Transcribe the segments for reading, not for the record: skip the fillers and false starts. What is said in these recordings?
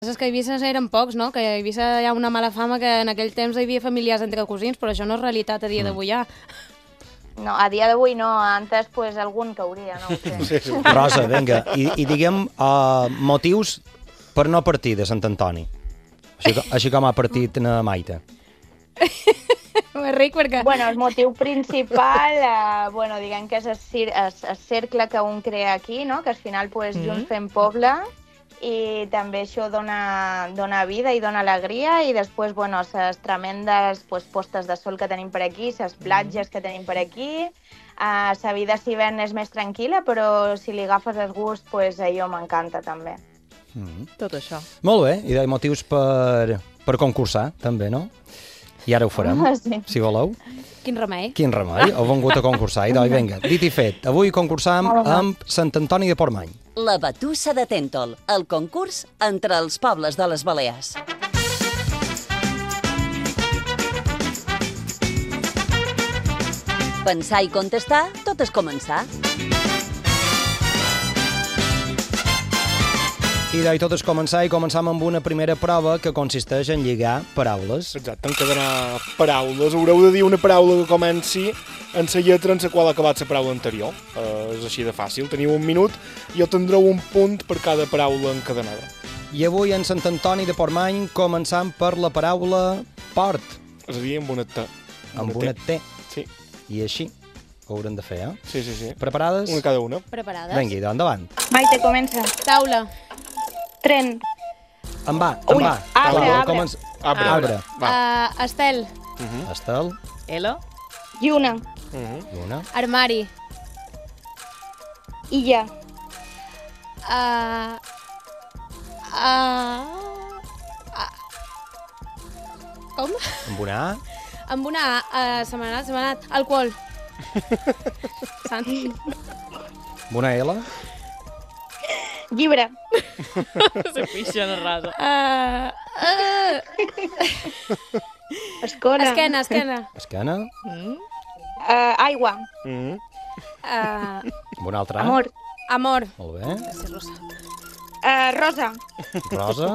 És que a Eivissa eren pocs, no? Que a Eivissa hi ha una mala fama que en aquell temps hi havia familiars entre cosins, però això no és realitat a dia d'avui ja. No, a dia d'avui no, antes pues algun cauria, no ho sé. Sí. Rosa, vinga, i diguem motius per no partir de Sant Antoni. Així com ha partit na Maite. És ric perquè... Bueno, el motiu principal, diguem que és el cercle que un crea aquí, no? Que al final pues, junts fem poble, i també això dona vida i dona alegria, i després, bueno, les tremendes postes de sol que tenim per aquí, les platges que tenim per aquí, la vida s'hivern és més tranquil·la, però si li agafes el gust, pues, allò m'encanta també. Tot això. Molt bé, i de motius per concursar, també, no? I ara ho farem, Sí. si voleu. Quin remei. Quin remei, heu vengut a concursar. I doncs, vinga, dit i fet, avui concursam amb Sant Antoni de Portmany. La Batussa de Tèntol, el concurs entre els pobles de les Balears. Pensar i contestar, tot és començar. I doncs tot és començar, i començam amb una primera prova que consisteix en lligar paraules. Exacte, encadenar paraules. Haureu de dir una paraula que comenci en la lletra en la qual ha acabat la paraula anterior. És així de fàcil. Teniu un minut i tindreu un punt per cada paraula encadenada. I avui en Sant Antoni de Portmany començam per la paraula port, És a dir, amb una T. amb una T. Sí, I així ho haurem de fer, sí. Preparades? Una cada una. Preparades? Vinga, doncs endavant. Maite, comença. Taula. Tren. En va. Arbre, Arbre. Va. Estel. Estel. Elo? Lluna. Lluna. Armari. Illa. Com? Amb una A. Amb una A. Se m'ha anat. Alcohol. Sant. Amb una L. Llibre. Se pixa en rasa. Escola. Esquena. Esquena. Aigua. Amb una altra A. Amor. Amor. Molt bé. Rosa. Rosa.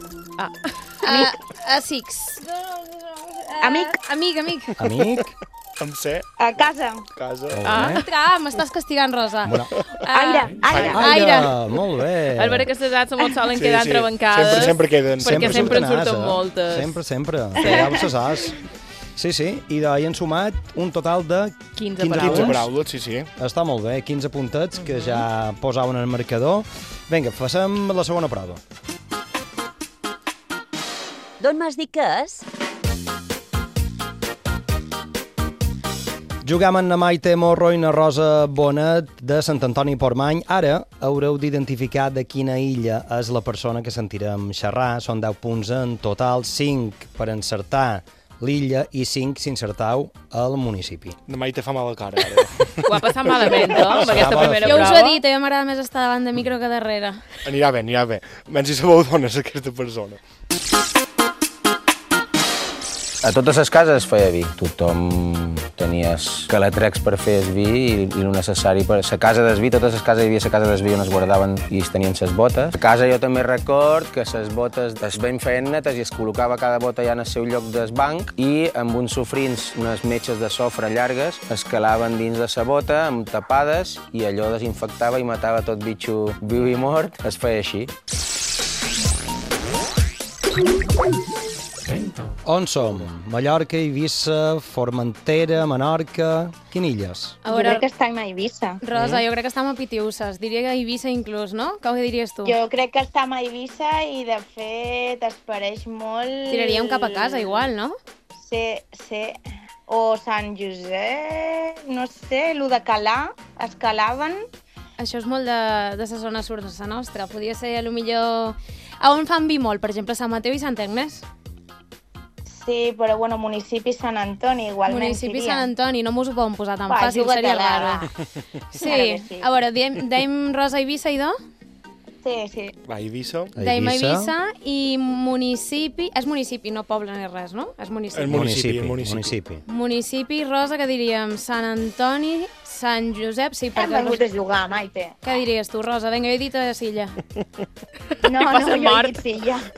Six. Amic. Amic. Amic. Amb C. Casa. Casa. Molt bé. M'estàs castigant, Rosa. Amb una... Aire. Aire. Molt bé. És veritat que aquestes edats se solen quedar entrebancades. Sempre queden. Perquè sempre en surten surten as, moltes. Sempre. Ja ho saps. Sí, i d'ahir han sumat un total de 15 15 paraules, sí. Està molt bé, 15 puntets que ja posaven en el marcador. Vinga, passem la segona prova. D'on m'has dit que és? Jugam amb na Maite Morro i na Rosa Bonet de Sant Antoni Portmany. Ara haureu d'identificar de quina illa és la persona que sentirem xerrar. Són 10 punts en total, 5 per encertar l'illa i 5 si encertau el municipi. De Maite fa mala cara. Ara. Ho ha passat malament, no? Amb aquesta primera Jo prova. us ho he dit, a mi m'agrada més estar davant de micro que darrere. Anirà bé. Menys si sabeu d'on és aquesta persona. A totes les cases es feia vi. Tothom tenia calatrecs per fer el vi i el necessari per... La casa del vi, totes les cases hi havia la casa del vi on es guardaven i es tenien les botes. A casa jo també record que les botes es ben feien netes i es col·locava cada bota ja en el seu lloc del banc i amb uns sofrins, unes metges de sofre llargues, es calaven dins de la bota amb tapades i allò desinfectava i matava tot bitxo viu i mort. Es feia així. On som? Mallorca, Eivissa, Formentera, Menorca... Quines illes? A Jo veure, crec que estem a Eivissa. Rosa, jo crec que estem a Pitiusses. Diria que a Eivissa inclús, no? Què diries tu? Jo crec que estem a Eivissa i, de fet, es pareix molt... Tiraríem cap a casa, igual, no? Sí. O Sant Josep, no sé, lo de calar, es calaven. Això és molt de la zona sud de la nostra. Podria ser, a lo millor... A on fan vi molt? Per exemple, Sant Mateu i Sant Agnès. Sí, però, bueno, municipi Sant Antoni, igualment Municipi seria. Sant Antoni, no m'ho ho poden posar tan Va, fàcil, seria juga-te-la, raro. va. Sí, Claro que sí. a veure, dèiem Rosa, Eivissa i do? Sí. Va, Eivissa. Deim Eivissa i municipi... És municipi, no poble ni res, no? És municipi. Municipi. Municipi, Rosa, que diríem Sant Antoni, Sant Josep... Sí, Hem vengut a jugar, Maite. Què diries tu, Rosa? Vinga, jo he dit a Silla. No, jo he dit Silla.